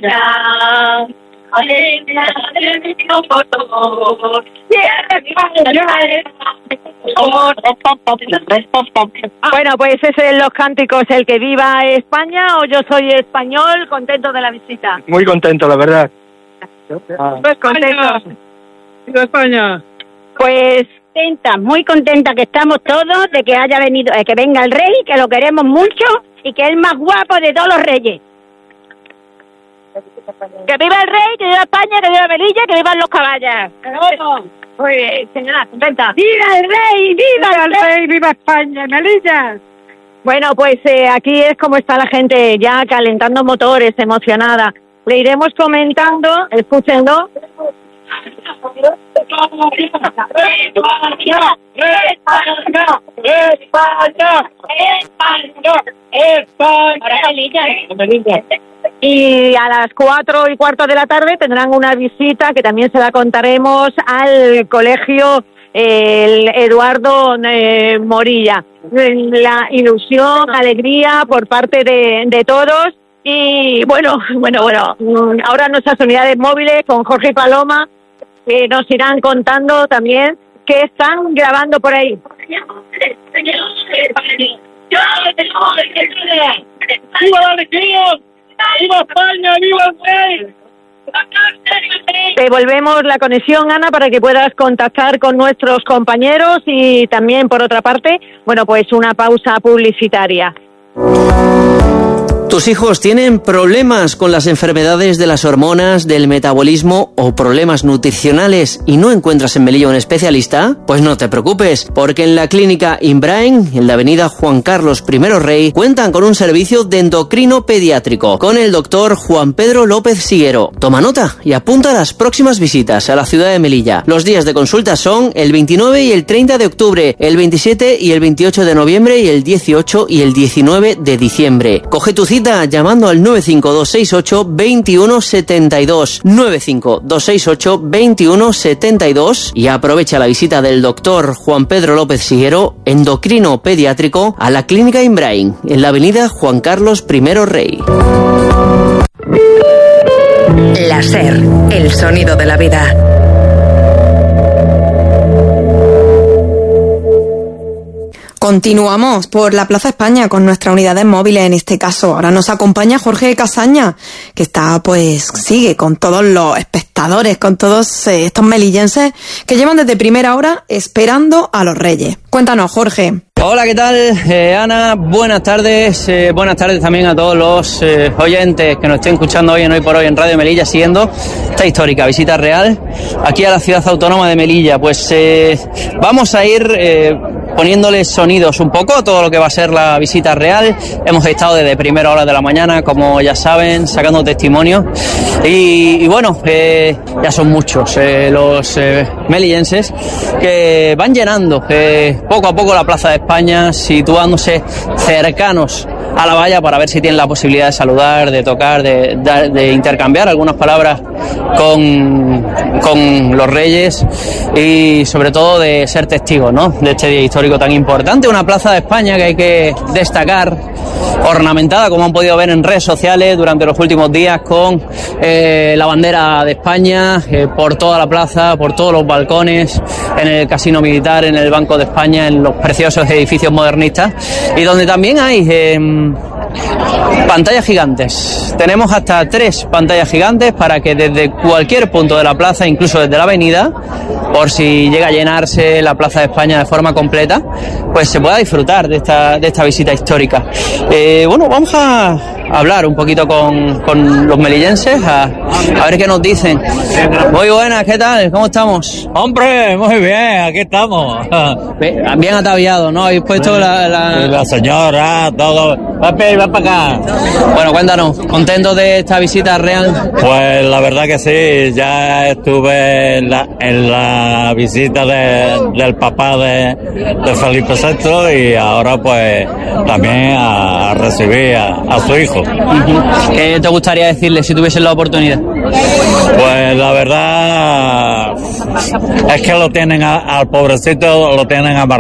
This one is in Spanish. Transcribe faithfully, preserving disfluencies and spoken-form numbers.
España. Bueno, pues ese es los cánticos, el que viva España o yo soy español, contento de la visita. Muy contento, la verdad. Pues contento. ¡Viva España! Pues contenta, muy contenta que estamos todos de que haya venido, eh, que venga el rey, que lo queremos mucho y que es el más guapo de todos los reyes. Que viva el rey, que viva España, que viva Melilla, que vivan los caballos. Muy bien, señora, contenta. ¡Viva el rey! ¡Viva el rey! ¡Viva España, Melilla! Bueno, pues eh, aquí es como está la gente ya calentando motores, emocionada. Le iremos comentando, escúchenlo. Y a las cuatro y cuarto de la tarde tendrán una visita que también se la contaremos al colegio eh, el Eduardo eh, Morilla. La ilusión, alegría por parte de, de todos. Y bueno, bueno, bueno, ahora nuestras unidades móviles con Jorge y Paloma eh, nos irán contando también qué están grabando por ahí. ¡Viva la alegría! ¡Viva España! ¡Viva el rey! Te volvemos la conexión, Ana, para que puedas contactar con nuestros compañeros y también, por otra parte, bueno, pues una pausa publicitaria. ¿Tus hijos tienen problemas con las enfermedades de las hormonas, del metabolismo o problemas nutricionales y no encuentras en Melilla un especialista? Pues no te preocupes, porque en la clínica Inbrain, en la avenida Juan Carlos I Rey, cuentan con un servicio de endocrino pediátrico con el doctor Juan Pedro López Siguero. Toma nota y apunta a las próximas visitas a la ciudad de Melilla. Los días de consulta son el veintinueve y el treinta de octubre, el veintisiete y el veintiocho de noviembre y el dieciocho y el diecinueve de diciembre. Coge tu cita llamando al nueve cinco dos seis ocho dos uno siete dos, nueve cinco dos seis ocho dos uno siete dos y aprovecha la visita del doctor Juan Pedro López Siguero, endocrino pediátrico, a la clínica Inbrain, en la avenida Juan Carlos I Rey. La SER, el sonido de la vida. Continuamos por la Plaza España con nuestras unidades móviles, en este caso. Ahora nos acompaña Jorge Casaña, que está, pues, sigue con todos los espectadores, con todos eh, estos melillenses que llevan desde primera hora esperando a los Reyes. Cuéntanos, Jorge. Hola, ¿qué tal? Eh, Ana, buenas tardes. Eh, buenas tardes también a todos los eh, oyentes que nos estén escuchando hoy en Hoy por Hoy en Radio Melilla, siguiendo esta histórica visita real aquí a la ciudad autónoma de Melilla. Pues eh, vamos a ir eh, poniéndoles sonidos un poco a todo lo que va a ser la visita real. Hemos estado desde primera hora de la mañana, como ya saben, sacando testimonios. Y, y bueno, eh, ya son muchos eh, los eh, melillenses que van llenando eh, poco a poco la Plaza de España, situándose cercanos a la valla para ver si tienen la posibilidad de saludar, de tocar, de, de, de intercambiar algunas palabras con, con los reyes y sobre todo de ser testigos, ¿no?, de este día histórico tan importante. Una Plaza de España que hay que destacar, ornamentada, como han podido ver en redes sociales durante los últimos días, con eh, la bandera de España eh, por toda la plaza, por todos los balcones, en el Casino Militar, en el Banco de España, en los preciosos edificios modernistas, y donde también hay eh, pantallas gigantes. Tenemos hasta tres pantallas gigantes para que desde cualquier punto de la plaza, incluso desde la avenida, por si llega a llenarse la Plaza de España de forma completa, pues se pueda disfrutar de esta, de esta visita histórica. Eh, bueno, vamos a hablar un poquito con, con los melillenses, a, a ver qué nos dicen. Muy buenas, ¿qué tal? ¿Cómo estamos? Hombre, muy bien, aquí estamos. Bien, bien ataviado, ¿no? Habéis puesto la... La, la señora, todo. Papi, va para acá. Bueno, cuéntanos, ¿contentos de esta visita real? Pues la verdad que sí, ya estuve en la, en la visita de, del papá de, de Felipe sexto y ahora pues también a, a recibir a, a su hijo. ¿Qué te gustaría decirle si tuviesen la oportunidad? Pues la verdad es que lo tienen a, al pobrecito lo tienen amarrado.